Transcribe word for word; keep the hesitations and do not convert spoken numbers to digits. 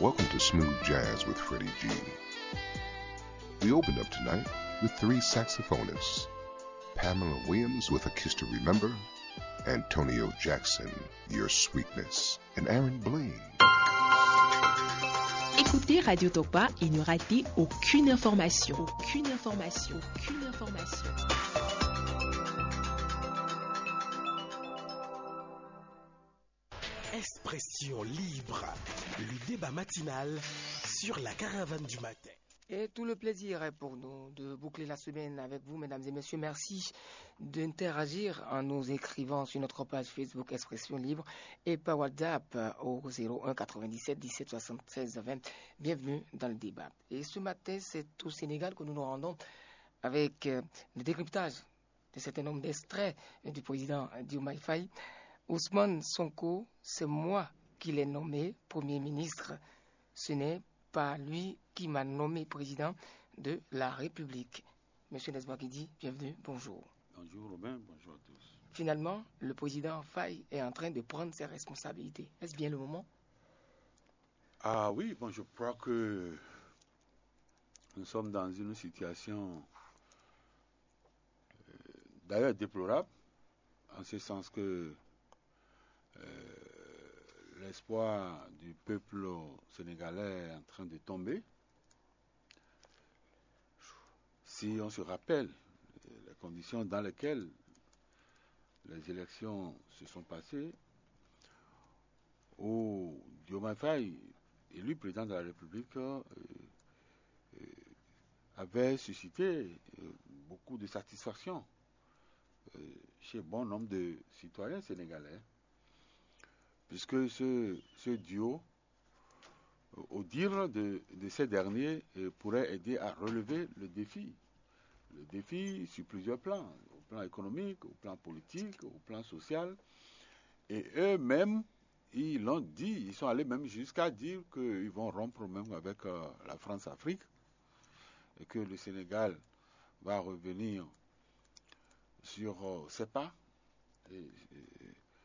Welcome to Smooth Jazz with Freddie G. We opened up tonight with three saxophonists, Pamela Williams with A Kiss to Remember, Antonio Jackson, Your Sweetness, and Aaron Blaine. Écoutez Radio Topa et ne ratez aucune information. Aucune information. Aucune information. Expression libre, le débat matinal sur la caravane du matin. Et tout le plaisir est pour nous de boucler la semaine avec vous, mesdames et messieurs. Merci d'interagir en nous écrivant sur notre page Facebook Expression Libre et par WhatsApp au zéro un quatre-vingt-dix-sept dix-sept soixante-seize vingt. Bienvenue dans le débat. Et ce matin, c'est au Sénégal que nous nous rendons avec le décryptage de certain nombre d'extraits du président Diomaye Faye. Ousmane Sonko, c'est moi qui l'ai nommé Premier ministre. Ce n'est pas lui qui m'a nommé président de la République. Monsieur Nesbakidi, bienvenue, bonjour. Bonjour Robin, bonjour à tous. Finalement, le président Faye est en train de prendre ses responsabilités. Est-ce bien le moment? Ah oui, bon, je crois que nous sommes dans une situation euh, d'ailleurs déplorable, en ce sens que euh, l'espoir du peuple sénégalais est en train de tomber. Si on se rappelle les conditions dans lesquelles les élections se sont passées, où Diomaye Faye, élu président de la République, euh, euh, avait suscité euh, beaucoup de satisfaction euh, chez bon nombre de citoyens sénégalais, puisque ce, ce duo, au dire de, de ces derniers, euh, pourrait aider à relever le défi. Le défi sur plusieurs plans, au plan économique, au plan politique, au plan social. Et eux-mêmes, ils l'ont dit, ils sont allés même jusqu'à dire qu'ils vont rompre même avec euh, la France-Afrique et que le Sénégal va revenir sur euh, ses pas. Et, et,